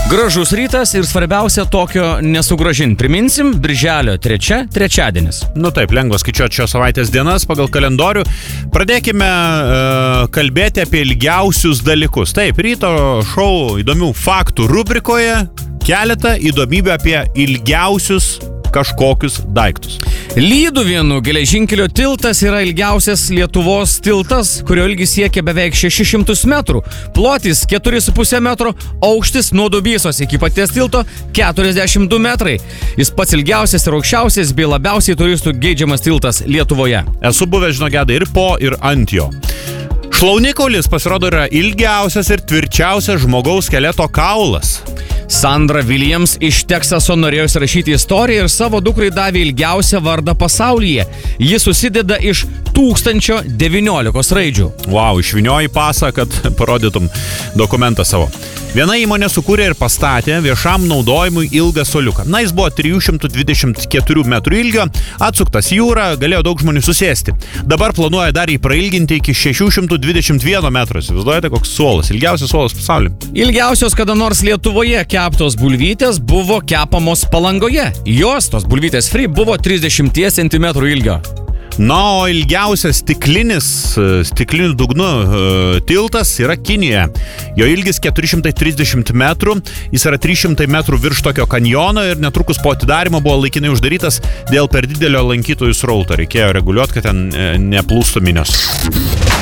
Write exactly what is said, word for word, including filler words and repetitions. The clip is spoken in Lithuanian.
Gražus rytas ir svarbiausia tokio nesugražint. Priminsim, birželio trečia, trečiadienis. Nu taip, lengva skaičiuoti šios savaitės dienas pagal kalendorių. Pradėkime uh, kalbėti apie ilgiausius dalykus. Taip, ryto šou įdomių faktų rubrikoje keletą įdomybių apie ilgiausius kažkokius daiktus. Lyduvėnų geležinkelio tiltas yra ilgiausias Lietuvos tiltas, kurio ilgis siekia beveik šešis šimtus metrų. Plotis keturi su puse metro, aukštis nuo Dubysos iki paties tilto keturiasdešimt du metrai. Jis pats ilgiausias ir aukščiausias bei labiausiai turistų geidžiamas tiltas Lietuvoje. Esu buvęs, žinok, Gedai, ir po, ir ant jo. Šlaunikaulis pasirodo yra ilgiausias ir tvirčiausias žmogaus skeleto kaulas. Sandra Williams iš Teksaso norėjo įsirašyti istoriją ir savo dukrai davė ilgiausią vardą pasaulyje. Ji susideda iš tūkstančio devyniolikos raidžių. Wow, išvinioji pasą, kad parodytum dokumentą savo. Viena įmonė sukūrė ir pastatė viešam naudojimui ilgą suoliuką. Na, jis buvo trijų šimtų dvidešimt keturių metrų ilgio, atsuktas į jūrą, galėjo daug žmonių susėsti. Dabar planuoja dar jį prailginti iki šešių šimtų dvidešimt vieno metro. Įsivaizduojate, koks suolas, ilgiausias suolas pasaulyje. Ilgiausios kada nors Lietuvoje keptos bulvytės buvo kepamos Palangoje. Jos, tos bulvytės free, buvo trisdešimt centimetrų ilgio. Na, o ilgiausias stiklinis, stikliniu dugnu tiltas yra Kinijoje. Jo ilgis keturi šimtai trisdešimt metrų, jis yra trys šimtai metrų virš tokio kanjono ir netrukus po atidarymo buvo laikinai uždarytas dėl per didelio lankytojų srauto. Reikėjo reguliuoti, kad ten neplūstų minios.